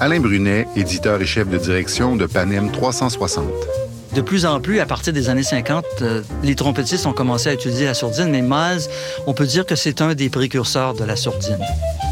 Alain Brunet, éditeur et chef de direction de Panem 360. De plus en plus, à partir des années 50, les trompettistes ont commencé à utiliser la sourdine, mais Miles, on peut dire que c'est un des précurseurs de la sourdine.